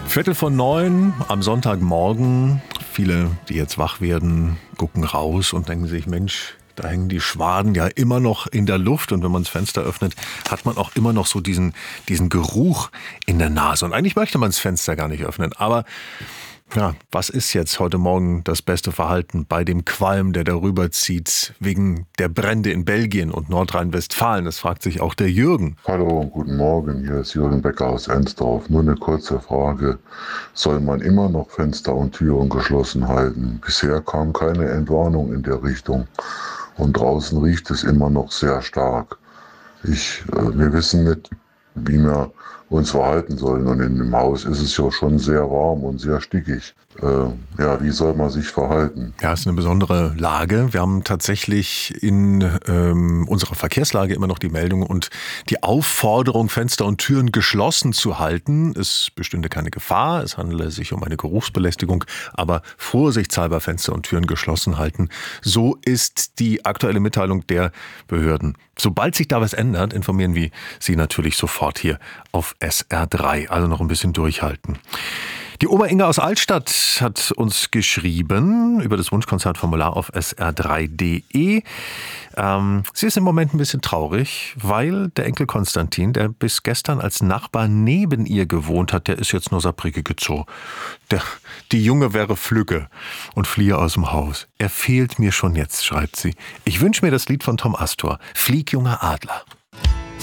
8:45 am Sonntagmorgen. Viele, die jetzt wach werden, gucken raus und denken sich, Mensch, da hängen die Schwaden ja immer noch in der Luft. Und wenn man das Fenster öffnet, hat man auch immer noch so diesen Geruch in der Nase. Und eigentlich möchte man das Fenster gar nicht öffnen. Aber ja, was ist jetzt heute Morgen das beste Verhalten bei dem Qualm, der darüber zieht, wegen der Brände in Belgien und Nordrhein-Westfalen? Das fragt sich auch der Jürgen. Hallo und guten Morgen, hier ist Jürgen Becker aus Ensdorf. Nur eine kurze Frage. Soll man immer noch Fenster und Türen geschlossen halten? Bisher kam keine Entwarnung in der Richtung. Und draußen riecht es immer noch sehr stark. Wir wissen nicht, wie wir uns verhalten sollen. Und in dem Haus ist es ja schon sehr warm und sehr stickig. Wie soll man sich verhalten? Ja, es ist eine besondere Lage. Wir haben tatsächlich in unserer Verkehrslage immer noch die Meldung und die Aufforderung, Fenster und Türen geschlossen zu halten. Es bestünde keine Gefahr, es handele sich um eine Geruchsbelästigung, aber vorsichtshalber Fenster und Türen geschlossen halten. So ist die aktuelle Mitteilung der Behörden. Sobald sich da was ändert, informieren wir Sie natürlich sofort hier auf SR3. Also noch ein bisschen durchhalten. Die Oma-Inge aus Altstadt hat uns geschrieben über das Wunschkonzertformular auf sr3.de. Sie ist im Moment ein bisschen traurig, weil der Enkel Konstantin, der bis gestern als Nachbar neben ihr gewohnt hat, der ist jetzt nur saprige Zoo. Die Junge wäre flügge und fliehe aus dem Haus. Er fehlt mir schon jetzt, schreibt sie. Ich wünsche mir das Lied von Tom Astor, Flieg, junger Adler.